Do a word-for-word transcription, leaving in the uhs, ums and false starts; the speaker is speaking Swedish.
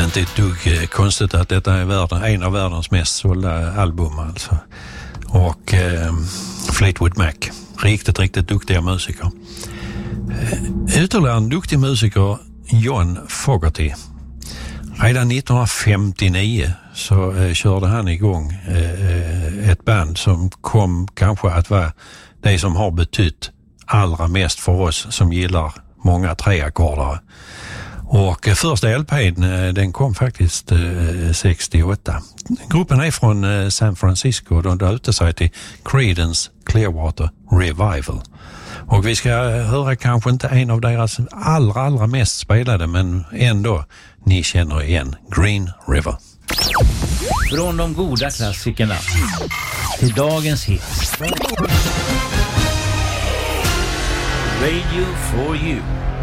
inte ett dugg konstigt att detta är världen, en av världens mest sålda album alltså. Och eh, Fleetwood Mac, riktigt, riktigt duktiga musiker. Eh, ytterligare en duktig musiker, John Fogerty. Redan nittonhundrafemtionio så eh, körde han igång eh, ett band som kom kanske att vara det som har betytt allra mest för oss som gillar många treackordare. Och eh, första L P:n eh, den kom faktiskt eh, sextioåtta. Gruppen är från eh, San Francisco och de döpte sig till Creedence Clearwater Revival. Och vi ska höra kanske inte en av deras allra, allra mest spelade, men ändå ni känner igen Green River. Från de goda klassikerna till dagens hits. Radio for you.